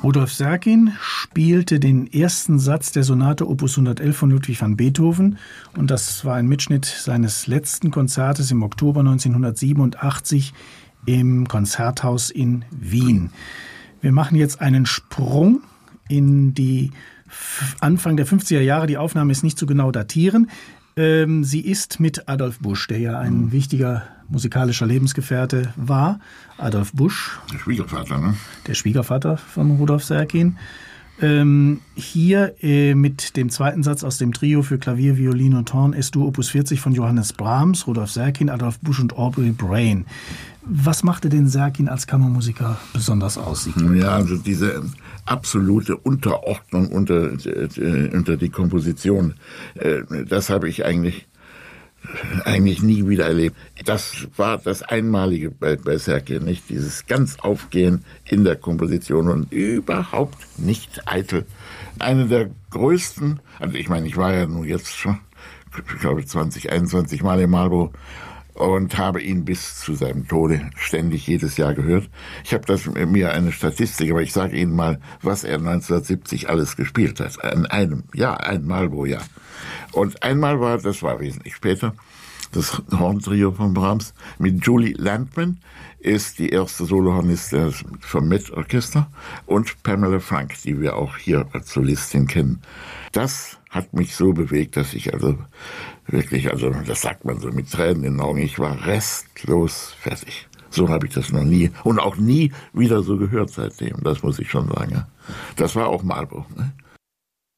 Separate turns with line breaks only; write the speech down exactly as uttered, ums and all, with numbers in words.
Rudolf Serkin spielte den ersten Satz der Sonate Opus hundertelf von Ludwig van Beethoven und das war ein Mitschnitt seines letzten Konzertes im Oktober neunzehnhundertsiebenundachtzig im Konzerthaus in Wien. Wir machen jetzt einen Sprung in die Anfang der fünfziger Jahre. Die Aufnahme ist nicht so genau datieren. Sie ist mit Adolf Busch, der ja ein wichtiger musikalischer Lebensgefährte war. Adolf Busch.
Der Schwiegervater, ne?
Der Schwiegervater von Rudolf Serkin. Ähm, hier äh, mit dem zweiten Satz aus dem Trio für Klavier, Violine und Horn, Es-Dur Opus vierzig von Johannes Brahms, Rudolf Serkin, Adolf Busch und Aubrey Brain. Was machte den Serkin als Kammermusiker besonders aus?
Ja, also diese absolute Unterordnung unter, äh, unter die Komposition, äh, das habe ich eigentlich eigentlich nie wieder erlebt. Das war das Einmalige bei, bei Serkin, nicht? Dieses ganz Aufgehen in der Komposition und überhaupt nicht eitel. Eine der größten, also ich meine, ich war ja nun jetzt schon, ich glaube zwanzig, einundzwanzig Mal im Marlborough und habe ihn bis zu seinem Tode ständig jedes Jahr gehört. Ich habe das mir eine Statistik, aber ich sage Ihnen mal, was er neunzehnhundertsiebzig alles gespielt hat. An einem Jahr, ein Marlborough-Jahr. Und einmal war, das war wesentlich später, das Horntrio von Brahms mit Julie Landman ist die erste Solohornistin vom Met-Orchester und Pamela Frank, die wir auch hier als Solistin kennen. Das hat mich so bewegt, dass ich also wirklich, also das sagt man so mit Tränen in den Augen, ich war restlos fertig. So habe ich das noch nie und auch nie wieder so gehört seitdem, das muss ich schon sagen. Ja. Das war auch Marlborough, ne?